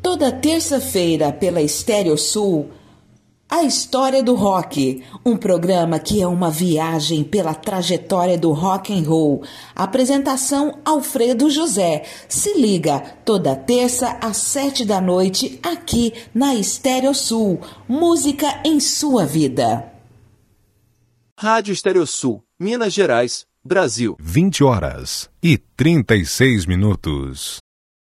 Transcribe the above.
Toda terça-feira pela Estéreo Sul, A História do Rock, um programa que é uma viagem pela trajetória do rock and roll. Apresentação Alfredo José. Se liga, toda terça às 7 da noite, aqui na Estéreo Sul. Música em sua vida. Rádio Estéreo Sul, Minas Gerais, Brasil. 20h36.